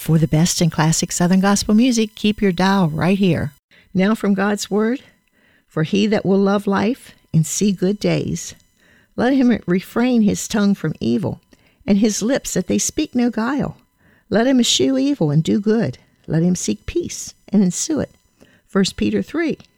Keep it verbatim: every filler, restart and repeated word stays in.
For the best in classic Southern gospel music, keep your dial right here. Now from God's Word, for he that will love life and see good days, let him refrain his tongue from evil, and his lips that they speak no guile. Let him eschew evil and do good. Let him seek peace and ensue it. First Peter three,